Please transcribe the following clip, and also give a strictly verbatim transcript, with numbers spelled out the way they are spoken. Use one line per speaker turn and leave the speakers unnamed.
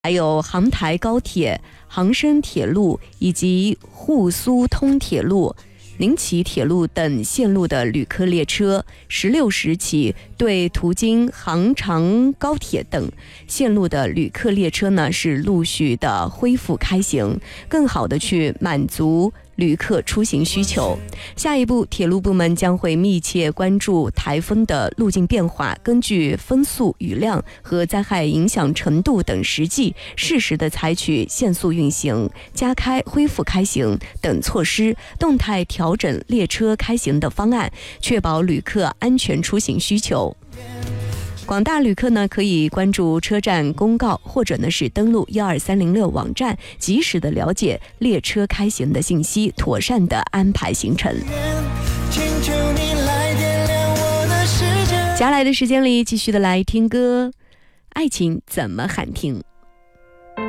还有杭台高铁、杭深铁路以及沪苏通铁路、宁齐铁路等线路的旅客列车，十六时起对途经杭长高铁等线路的旅客列车呢是陆续的恢复开行，更好的去满足旅客出行需求。下一步，铁路部门将会密切关注台风的路径变化，根据风速、雨量和灾害影响程度等实际，适时的采取限速运行、加开、恢复开行等措施，动态调整列车开行的方案，确保旅客安全出行需求。广大旅客呢可以关注车站公告，或者呢是登录一二三零六网站，及时的了解列车开行的信息，妥善的安排行程。接下来的时间里，继续的来听歌，爱情怎么喊停。